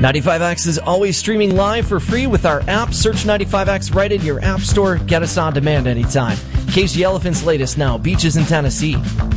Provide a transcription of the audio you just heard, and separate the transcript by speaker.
Speaker 1: 95X is always streaming live for free with our app. Search 95X right in your app store. Get us on demand anytime. Casey Elephant's latest now, Beaches in Tennessee.